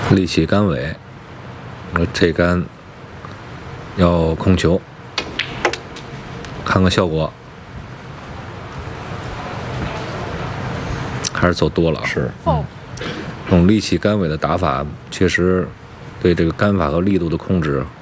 立起杆尾，这杆要控球，看看效果，还是走多了。 是， 这种立起杆尾的打法，确实对这个杆法和力度的控制